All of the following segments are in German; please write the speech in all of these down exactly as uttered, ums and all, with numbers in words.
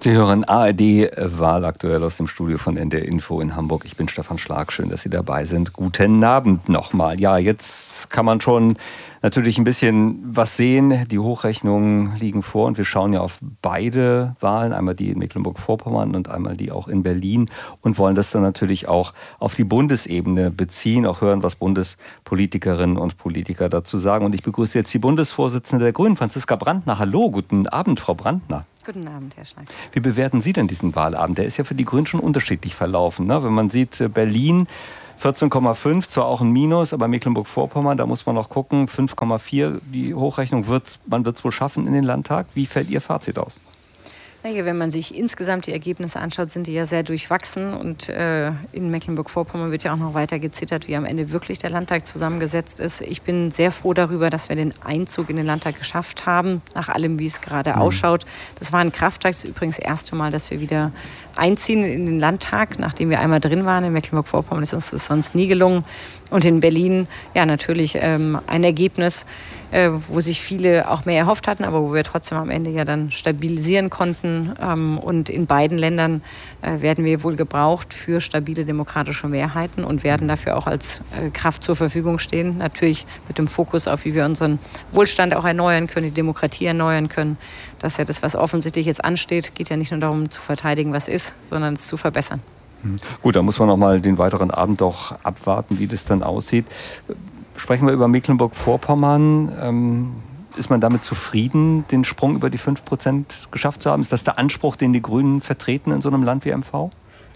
Sie hören A R D Wahlaktuell aus dem Studio von N D R Info in Hamburg. Ich bin Stefan Schlag, schön, dass Sie dabei sind. Guten Abend nochmal. Ja, jetzt kann man schon natürlich ein bisschen was sehen. Die Hochrechnungen liegen vor und wir schauen ja auf beide Wahlen, einmal die in Mecklenburg-Vorpommern und einmal die auch in Berlin und wollen das dann natürlich auch auf die Bundesebene beziehen, auch hören, was Bundespolitikerinnen und Politiker dazu sagen. Und ich begrüße jetzt die Bundesvorsitzende der Grünen, Franziska Brantner. Hallo, guten Abend, Frau Brantner. Guten Abend, Herr Schlag. Wie bewerten Sie denn diesen Wahlabend? Der ist ja für die Grünen schon unterschiedlich verlaufen, ne? Wenn man sieht, Berlin vierzehn Komma fünf, zwar auch ein Minus, aber Mecklenburg-Vorpommern, da muss man noch gucken, fünf Komma vier, die Hochrechnung, wird's, man wird es wohl schaffen in den Landtag. Wie fällt Ihr Fazit aus? Naja, wenn man sich insgesamt die Ergebnisse anschaut, sind die ja sehr durchwachsen. Und äh, in Mecklenburg-Vorpommern wird ja auch noch weiter gezittert, wie am Ende wirklich der Landtag zusammengesetzt ist. Ich bin sehr froh darüber, dass wir den Einzug in den Landtag geschafft haben, nach allem, wie es gerade mhm. ausschaut. Das war ein Krafttag, das ist übrigens das erste Mal, dass wir wieder einziehen in den Landtag, nachdem wir einmal drin waren. In Mecklenburg-Vorpommern ist uns das sonst nie gelungen. Und in Berlin, ja, natürlich ähm, ein Ergebnis, äh, wo sich viele auch mehr erhofft hatten, aber wo wir trotzdem am Ende ja dann stabilisieren konnten. Ähm, und in beiden Ländern äh, werden wir wohl gebraucht für stabile demokratische Mehrheiten und werden dafür auch als äh, Kraft zur Verfügung stehen. Natürlich mit dem Fokus auf, wie wir unseren Wohlstand auch erneuern können, die Demokratie erneuern können. Das ist ja das, was offensichtlich jetzt ansteht. Geht ja nicht nur darum, zu verteidigen, was ist, sondern es zu verbessern. Gut, da muss man noch mal den weiteren Abend doch abwarten, wie das dann aussieht. Sprechen wir über Mecklenburg-Vorpommern. Ähm, ist man damit zufrieden, den Sprung über die fünf Prozent geschafft zu haben? Ist das der Anspruch, den die Grünen vertreten in so einem Land wie M V?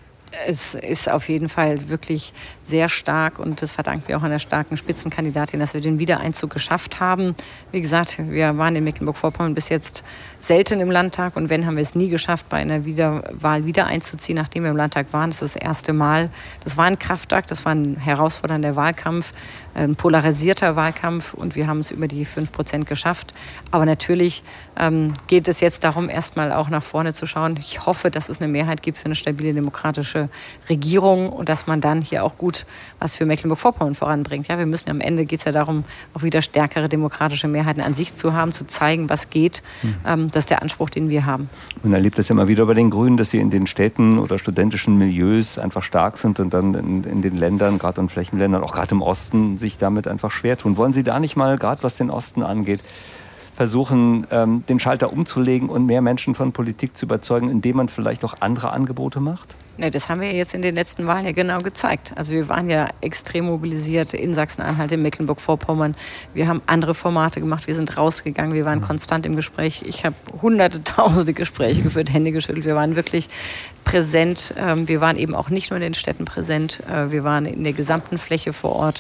Es ist auf jeden Fall wirklich sehr stark und das verdanken wir auch einer starken Spitzenkandidatin, dass wir den Wiedereinzug geschafft haben. Wie gesagt, wir waren in Mecklenburg-Vorpommern bis jetzt selten im Landtag und wenn, haben wir es nie geschafft, bei einer Wiederwahl wieder einzuziehen, nachdem wir im Landtag waren. Das ist das erste Mal. Das war ein Kraftakt, das war ein herausfordernder Wahlkampf, ein polarisierter Wahlkampf und wir haben es über die fünf Prozent geschafft. Aber natürlich ähm, geht es jetzt darum, erstmal auch nach vorne zu schauen. Ich hoffe, dass es eine Mehrheit gibt für eine stabile demokratische Regierung und dass man dann hier auch gut was für Mecklenburg-Vorpommern voranbringt. Ja, wir müssen am Ende, geht es ja darum, auch wieder stärkere demokratische Mehrheiten an sich zu haben, zu zeigen, was geht. Mhm. Ähm, das ist der Anspruch, den wir haben. Man erlebt das ja immer wieder bei den Grünen, dass sie in den Städten oder studentischen Milieus einfach stark sind und dann in, in den Ländern, gerade in Flächenländern, auch gerade im Osten, sich damit einfach schwer tun. Wollen Sie da nicht mal, gerade was den Osten angeht, versuchen, ähm, den Schalter umzulegen und mehr Menschen von Politik zu überzeugen, indem man vielleicht auch andere Angebote macht? Ne, das haben wir jetzt in den letzten Wahlen ja genau gezeigt. Also wir waren ja extrem mobilisiert in Sachsen-Anhalt, in Mecklenburg-Vorpommern. Wir haben andere Formate gemacht, wir sind rausgegangen, wir waren konstant im Gespräch. Ich habe hunderte, tausende Gespräche geführt, Hände geschüttelt. Wir waren wirklich präsent. Wir waren eben auch nicht nur in den Städten präsent, wir waren in der gesamten Fläche vor Ort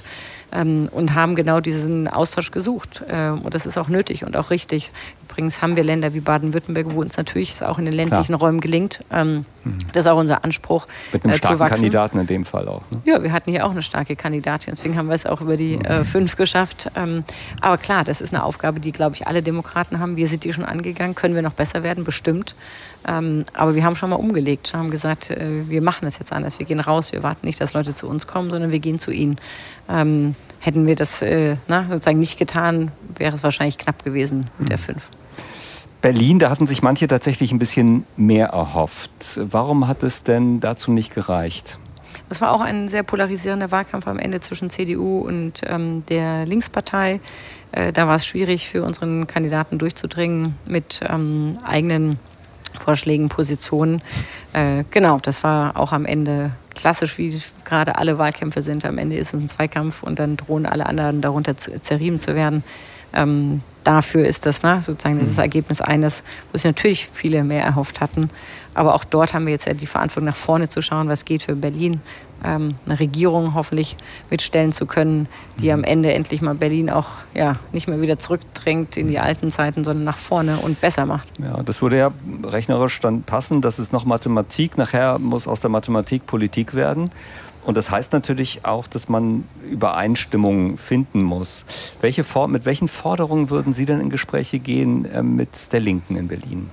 und haben genau diesen Austausch gesucht. Und das ist auch nötig und auch richtig. Übrigens haben wir Länder wie Baden-Württemberg, wo uns natürlich auch in den ländlichen Klar. Räumen gelingt. Ähm, mhm. Das ist auch unser Anspruch. Mit einem äh, starken zu wachsen. Kandidaten in dem Fall auch. Ne? Ja, wir hatten hier auch eine starke Kandidatin. Deswegen haben wir es auch über die äh, fünf geschafft. Ähm, aber klar, das ist eine Aufgabe, die, glaube ich, alle Demokraten haben. Wir sind die schon angegangen. Können wir noch besser werden? Bestimmt. Ähm, aber wir haben schon mal umgelegt. Wir haben gesagt, äh, wir machen es jetzt anders. Wir gehen raus. Wir warten nicht, dass Leute zu uns kommen, sondern wir gehen zu ihnen. Ähm, hätten wir das äh, na, sozusagen nicht getan, wäre es wahrscheinlich knapp gewesen mit mhm. der fünf. Berlin, da hatten sich manche tatsächlich ein bisschen mehr erhofft. Warum hat es denn dazu nicht gereicht? Das war auch ein sehr polarisierender Wahlkampf am Ende zwischen C D U und ähm, der Linkspartei. Äh, da war es schwierig für unseren Kandidaten durchzudringen mit ähm, eigenen Vorschlägen, Positionen. Äh, genau, das war auch am Ende klassisch, wie gerade alle Wahlkämpfe sind. Am Ende ist es ein Zweikampf und dann drohen alle anderen darunter zu, zerrieben zu werden. Ähm, dafür ist das ne, sozusagen das Ergebnis eines, wo sich natürlich viele mehr erhofft hatten. Aber auch dort haben wir jetzt ja die Verantwortung, nach vorne zu schauen, was geht für Berlin. Ähm, eine Regierung hoffentlich mitstellen zu können, die am Ende endlich mal Berlin auch ja, nicht mehr wieder zurückdrängt in die alten Zeiten, sondern nach vorne und besser macht. Ja, das würde ja rechnerisch dann passen. Das ist noch Mathematik. Nachher muss aus der Mathematik Politik werden. Und das heißt natürlich auch, dass man Übereinstimmung finden muss. Welche, mit welchen Forderungen würden Sie denn in Gespräche gehen äh, mit der Linken in Berlin?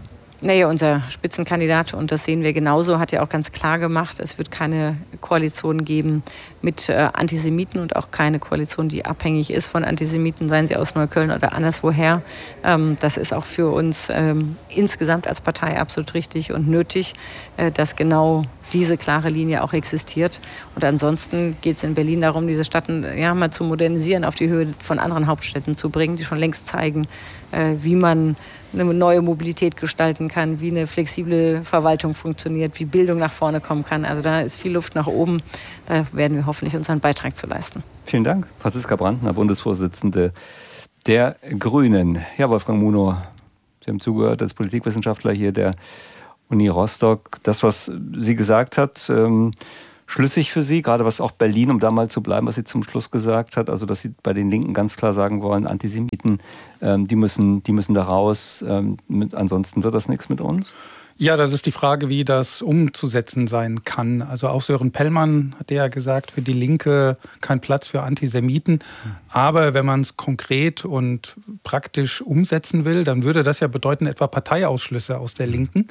Naja, unser Spitzenkandidat, und das sehen wir genauso, hat ja auch ganz klar gemacht, es wird keine Koalition geben mit äh, Antisemiten und auch keine Koalition, die abhängig ist von Antisemiten, seien sie aus Neukölln oder anderswoher. Ähm, das ist auch für uns ähm, insgesamt als Partei absolut richtig und nötig, äh, dass genau diese klare Linie auch existiert. Und ansonsten geht es in Berlin darum, diese Stadt ja, mal zu modernisieren, auf die Höhe von anderen Hauptstädten zu bringen, die schon längst zeigen, äh, wie man eine neue Mobilität gestalten kann, wie eine flexible Verwaltung funktioniert, wie Bildung nach vorne kommen kann. Also da ist viel Luft nach oben. Da werden wir hoffentlich unseren Beitrag zu leisten. Vielen Dank. Franziska Brandner, Bundesvorsitzende der Grünen. Ja, Wolfgang Munow, Sie haben zugehört als Politikwissenschaftler hier der Uni Rostock. Das, was sie gesagt hat, ähm, schlüssig für Sie, gerade was auch Berlin, um da mal zu bleiben, was sie zum Schluss gesagt hat, also dass Sie bei den Linken ganz klar sagen wollen, Antisemiten, ähm, die müssen, die müssen da raus, ähm, mit, ansonsten wird das nichts mit uns? Ja, das ist die Frage, wie das umzusetzen sein kann. Also auch Sören Pellmann hat ja gesagt, für die Linke kein Platz für Antisemiten. Aber wenn man es konkret und praktisch umsetzen will, dann würde das ja bedeuten, etwa Parteiausschlüsse aus der Linken.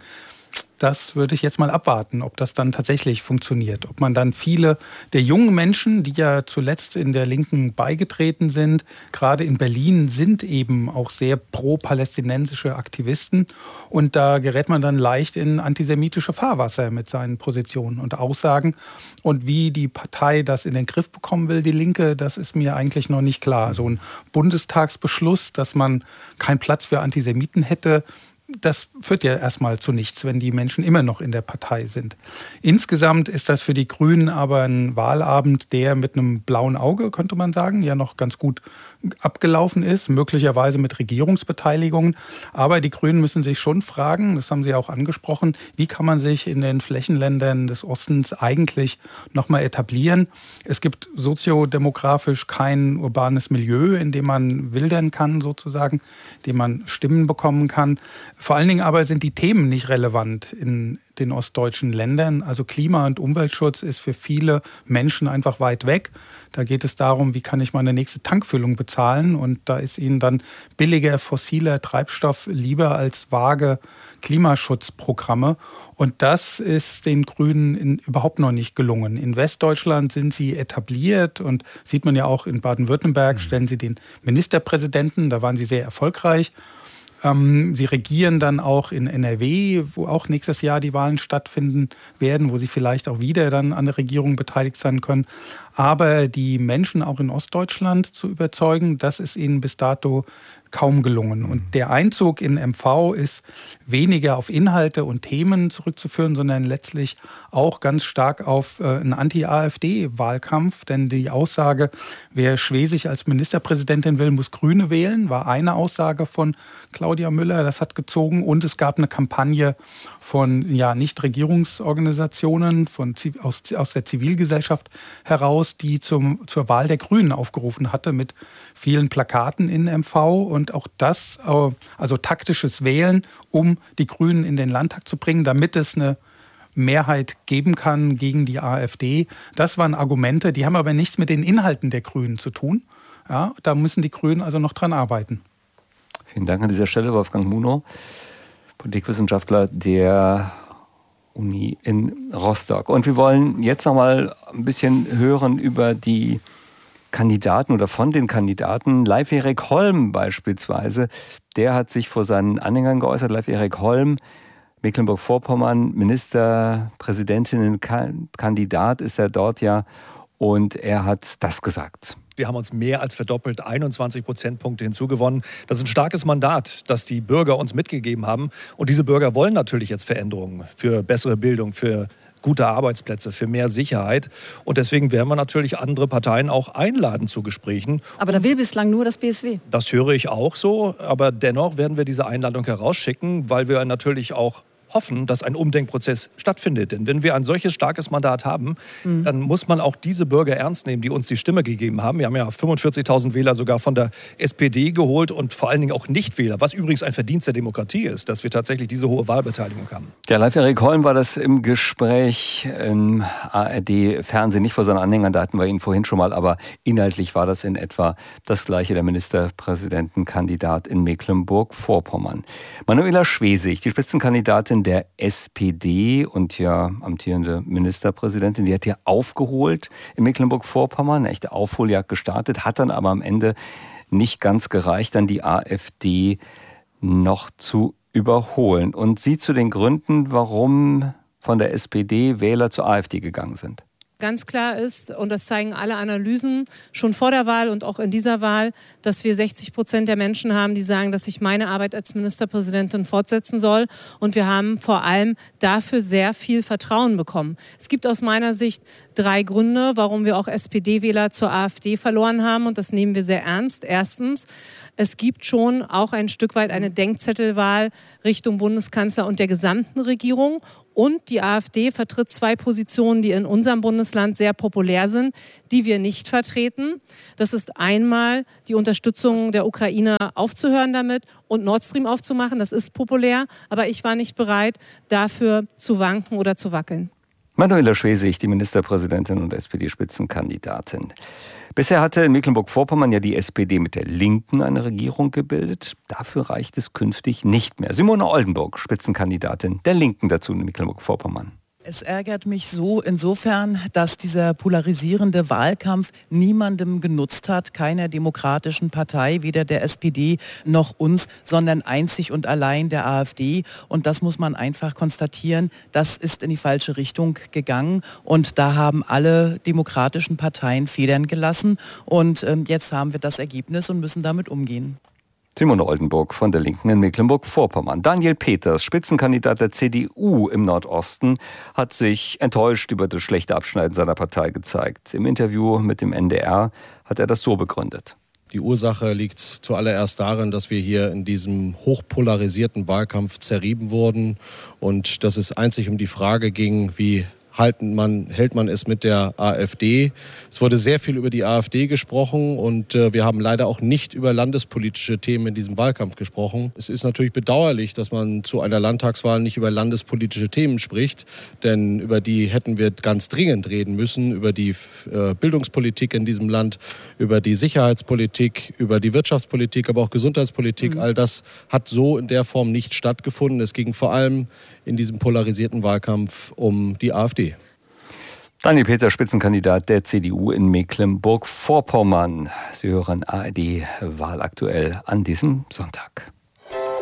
Das würde ich jetzt mal abwarten, ob das dann tatsächlich funktioniert. Ob man dann viele der jungen Menschen, die ja zuletzt in der Linken beigetreten sind, gerade in Berlin, sind eben auch sehr pro-palästinensische Aktivisten. Und da gerät man dann leicht in antisemitische Fahrwasser mit seinen Positionen und Aussagen. Und wie die Partei das in den Griff bekommen will, die Linke, das ist mir eigentlich noch nicht klar. So ein Bundestagsbeschluss, dass man keinen Platz für Antisemiten hätte, das führt ja erstmal zu nichts, wenn die Menschen immer noch in der Partei sind. Insgesamt ist das für die Grünen aber ein Wahlabend, der mit einem blauen Auge, könnte man sagen, ja noch ganz gut abgelaufen ist, möglicherweise mit Regierungsbeteiligungen. Aber die Grünen müssen sich schon fragen, das haben Sie auch angesprochen, wie kann man sich in den Flächenländern des Ostens eigentlich nochmal etablieren? Es gibt soziodemografisch kein urbanes Milieu, in dem man wildern kann sozusagen, in dem man Stimmen bekommen kann. Vor allen Dingen aber sind die Themen nicht relevant in den ostdeutschen Ländern. Also Klima- und Umweltschutz ist für viele Menschen einfach weit weg. Da geht es darum, wie kann ich meine nächste Tankfüllung bezahlen? Und da ist ihnen dann billiger fossiler Treibstoff lieber als vage Klimaschutzprogramme. Und das ist den Grünen in, überhaupt noch nicht gelungen. In Westdeutschland sind sie etabliert und sieht man ja auch in Baden-Württemberg, stellen sie den Ministerpräsidenten, da waren sie sehr erfolgreich. Sie regieren dann auch in N R W, wo auch nächstes Jahr die Wahlen stattfinden werden, wo sie vielleicht auch wieder dann an der Regierung beteiligt sein können. Aber die Menschen auch in Ostdeutschland zu überzeugen, das ist ihnen bis dato kaum gelungen. Und der Einzug in M V ist weniger auf Inhalte und Themen zurückzuführen, sondern letztlich auch ganz stark auf äh, einen Anti-AfD-Wahlkampf. Denn die Aussage, wer Schwesig als Ministerpräsidentin will, muss Grüne wählen, war eine Aussage von Claudia Müller. Das hat gezogen. Und es gab eine Kampagne von ja, Nichtregierungsorganisationen, von, aus, aus der Zivilgesellschaft heraus, die zum, zur Wahl der Grünen aufgerufen hatte mit vielen Plakaten in M V. Und auch das, also taktisches Wählen, um die Grünen in den Landtag zu bringen, damit es eine Mehrheit geben kann gegen die AfD. Das waren Argumente, die haben aber nichts mit den Inhalten der Grünen zu tun. Ja, da müssen die Grünen also noch dran arbeiten. Vielen Dank an dieser Stelle, Wolfgang Munow, Politikwissenschaftler der Uni in Rostock. Und wir wollen jetzt noch mal ein bisschen hören über die Kandidaten oder von den Kandidaten. Leif Erik Holm beispielsweise, der hat sich vor seinen Anhängern geäußert. Leif Erik Holm, Mecklenburg-Vorpommern, Ministerpräsidentinnenkandidat ist er dort ja. Und er hat das gesagt. Wir haben uns mehr als verdoppelt, einundzwanzig Prozentpunkte hinzugewonnen. Das ist ein starkes Mandat, das die Bürger uns mitgegeben haben. Und diese Bürger wollen natürlich jetzt Veränderungen für bessere Bildung, für gute Arbeitsplätze, für mehr Sicherheit. Und deswegen werden wir natürlich andere Parteien auch einladen zu Gesprächen. Aber da will bislang nur das B S W. Das höre ich auch so. Aber dennoch werden wir diese Einladung herausschicken, weil wir natürlich auch hoffen, dass ein Umdenkprozess stattfindet. Denn wenn wir ein solches starkes Mandat haben, mhm. dann muss man auch diese Bürger ernst nehmen, die uns die Stimme gegeben haben. Wir haben ja fünfundvierzigtausend Wähler sogar von der S P D geholt und vor allen Dingen auch Nichtwähler, was übrigens ein Verdienst der Demokratie ist, dass wir tatsächlich diese hohe Wahlbeteiligung haben. Ja, Leif-Erik Holm war das im Gespräch im A R D-Fernsehen, nicht vor seinen Anhängern, da hatten wir ihn vorhin schon mal, aber inhaltlich war das in etwa das Gleiche, der Ministerpräsidentenkandidat in Mecklenburg-Vorpommern. Manuela Schwesig, die Spitzenkandidatin der S P D und ja amtierende Ministerpräsidentin, die hat hier aufgeholt in Mecklenburg-Vorpommern, eine echte Aufholjagd gestartet, hat dann aber am Ende nicht ganz gereicht, dann die AfD noch zu überholen. Und sie zu den Gründen, warum von der S P D Wähler zur AfD gegangen sind. Ganz klar ist, und das zeigen alle Analysen schon vor der Wahl und auch in dieser Wahl, dass wir sechzig Prozent der Menschen haben, die sagen, dass ich meine Arbeit als Ministerpräsidentin fortsetzen soll. Und wir haben vor allem dafür sehr viel Vertrauen bekommen. Es gibt aus meiner Sicht drei Gründe, warum wir auch S P D-Wähler zur AfD verloren haben. Und das nehmen wir sehr ernst. Erstens, es gibt schon auch ein Stück weit eine Denkzettelwahl Richtung Bundeskanzler und der gesamten Regierung. Und die AfD vertritt zwei Positionen, die in unserem Bundesland sehr populär sind, die wir nicht vertreten. Das ist einmal die Unterstützung der Ukraine aufzuhören damit und Nord Stream aufzumachen. Das ist populär, aber ich war nicht bereit, dafür zu wanken oder zu wackeln. Manuela Schwesig, die Ministerpräsidentin und S P D-Spitzenkandidatin. Bisher hatte in Mecklenburg-Vorpommern ja die S P D mit der Linken eine Regierung gebildet. Dafür reicht es künftig nicht mehr. Simone Oldenburg, Spitzenkandidatin der Linken dazu in Mecklenburg-Vorpommern. Es ärgert mich so insofern, dass dieser polarisierende Wahlkampf niemandem genutzt hat, keiner demokratischen Partei, weder der S P D noch uns, sondern einzig und allein der AfD. Und das muss man einfach konstatieren, das ist in die falsche Richtung gegangen. Und da haben alle demokratischen Parteien Federn gelassen. Und ähm, jetzt haben wir das Ergebnis und müssen damit umgehen. Simone Oldenburg von der Linken in Mecklenburg-Vorpommern. Daniel Peters, Spitzenkandidat der C D U im Nordosten, hat sich enttäuscht über das schlechte Abschneiden seiner Partei gezeigt. Im Interview mit dem N D R hat er das so begründet. Die Ursache liegt zuallererst darin, dass wir hier in diesem hochpolarisierten Wahlkampf zerrieben wurden und dass es einzig um die Frage ging, wie halten man, hält man es mit der AfD. Es wurde sehr viel über die AfD gesprochen und äh, wir haben leider auch nicht über landespolitische Themen in diesem Wahlkampf gesprochen. Es ist natürlich bedauerlich, dass man zu einer Landtagswahl nicht über landespolitische Themen spricht, denn über die hätten wir ganz dringend reden müssen, über die äh, Bildungspolitik in diesem Land, über die Sicherheitspolitik, über die Wirtschaftspolitik, aber auch Gesundheitspolitik. Mhm. All das hat so in der Form nicht stattgefunden. Es ging vor allem in diesem polarisierten Wahlkampf um die AfD. Daniel Peters, Spitzenkandidat der C D U in Mecklenburg-Vorpommern. Sie hören A R D Wahlaktuell an diesem Sonntag.